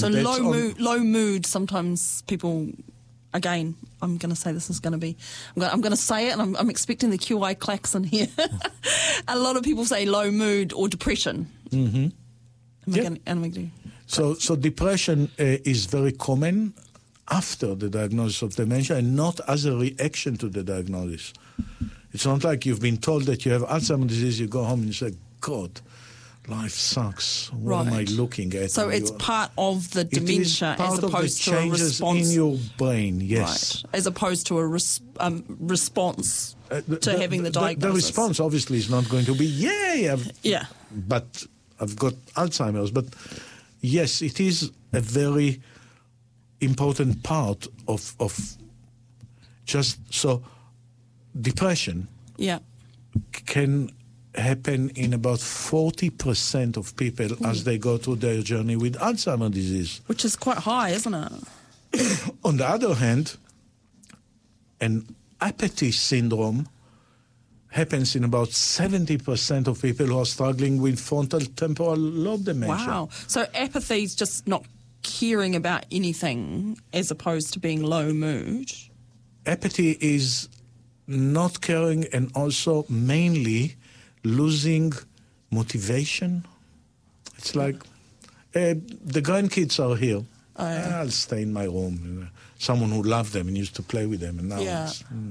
So low mood, sometimes people, again, I'm going to say this is going to be, I'm going to say it, and I'm expecting the QI klaxon here. A lot of people say low mood or depression. Mm-hmm. So depression is very common after the diagnosis of dementia and not as a reaction to the diagnosis. It's not like you've been told that you have Alzheimer's disease, you go home and you say, God, life sucks. What am I looking at? So it's part of the dementia as opposed to a response. In your brain, yes. Right. As opposed to a response to having the diagnosis. The response obviously is not going to be, but I've got Alzheimer's. But yes, it is a very important part of just so depression can happen in about 40% of people as they go through their journey with Alzheimer's disease. Which is quite high, isn't it? On the other hand, an apathy syndrome happens in about 70% of people who are struggling with frontal temporal lobe dementia. Wow. So apathy is just not caring about anything as opposed to being low mood. Apathy is not caring and also mainly losing motivation. It's like the grandkids are here. I'll stay in my room. Someone who loved them and used to play with them, and now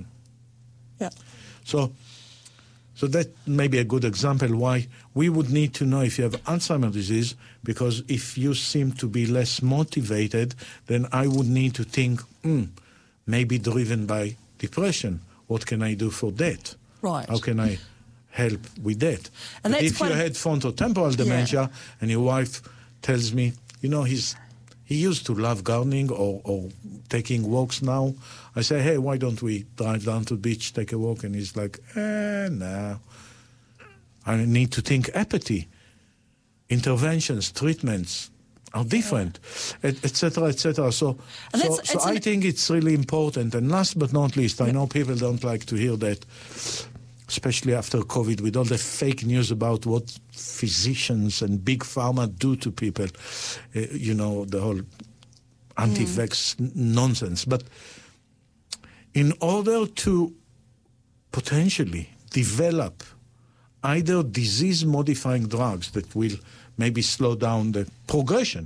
So that may be a good example why we would need to know if you have Alzheimer's disease, because if you seem to be less motivated, then I would need to think, maybe driven by depression. What can I do for that? Right. How can I help with that? And if you had frontotemporal dementia and your wife tells me, he used to love gardening or taking walks now, I say, hey, why don't we drive down to the beach, take a walk? And he's like, no. I need to think apathy. Interventions, treatments are different, etc., etc. So I think it's really important. And last but not least, I know people don't like to hear that, especially after COVID, with all the fake news about what physicians and big pharma do to people, the whole anti-vax nonsense. But in order to potentially develop either disease-modifying drugs that will maybe slow down the progression,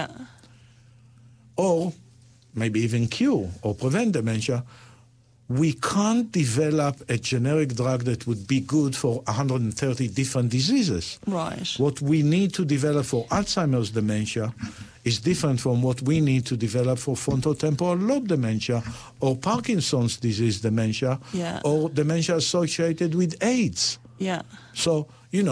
or maybe even cure or prevent dementia, we can't develop a generic drug that would be good for 130 different diseases. Right. What we need to develop for Alzheimer's dementia is different from what we need to develop for frontotemporal lobe dementia or Parkinson's disease dementia or dementia associated with AIDS. Yeah. So,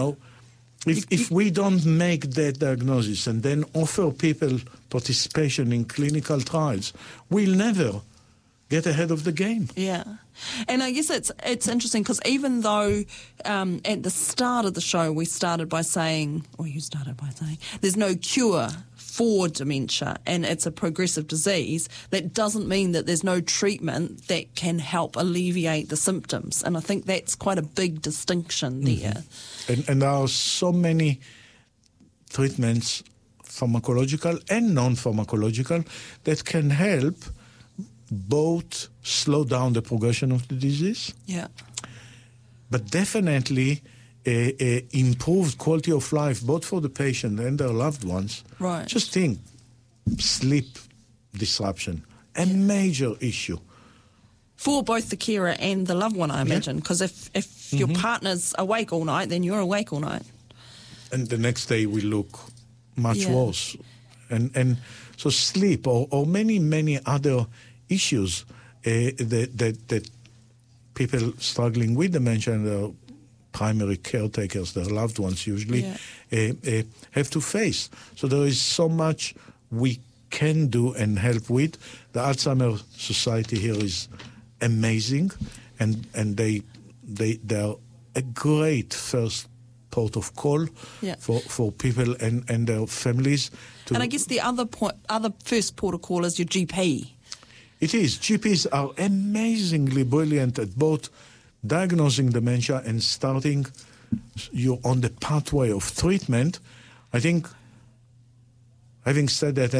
if we don't make that diagnosis and then offer people participation in clinical trials, we'll never get ahead of the game. Yeah. And I guess it's interesting because even though at the start of the show we started by saying, or you started by saying, there's no cure for dementia and it's a progressive disease, that doesn't mean that there's no treatment that can help alleviate the symptoms. And I think that's quite a big distinction there. And there are so many treatments, pharmacological and non-pharmacological, that can help both slow down the progression of the disease, but definitely improved quality of life both for the patient and their loved ones. Right. Just think, sleep disruption, a major issue. For both the carer and the loved one, I imagine, because if your partner's awake all night, then you're awake all night. And the next day we look much worse. And so sleep or many, many other issues that people struggling with dementia and their primary caretakers, their loved ones usually, have to face. So there is so much we can do and help with. The Alzheimer's Society here is amazing, and they are a great first port of call for people and their families. And I guess the other first port of call is your GP. It is. GPs are amazingly brilliant at both diagnosing dementia and starting you on the pathway of treatment. I think, having said that,